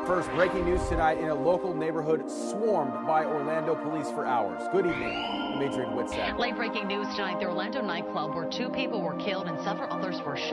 First, breaking news tonight in a local neighborhood swarmed by Orlando police for hours. Good evening. I'm Adrian Whitsack. Late breaking news tonight, the Orlando nightclub where 2 people were killed and several others were shot.